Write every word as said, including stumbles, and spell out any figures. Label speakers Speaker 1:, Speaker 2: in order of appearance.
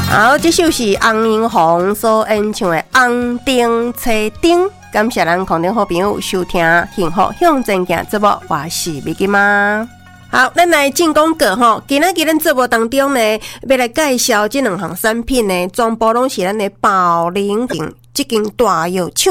Speaker 1: 好，这首是洪英红所演唱的《红灯车顶》。感谢咱空中好朋友收听幸福向前行节目，我是美金妈。好，咱来进广告吼。今仔日咱节目当中呢，要来介绍这两项产品呢，全部拢是咱的宝玲瓶这间大药厂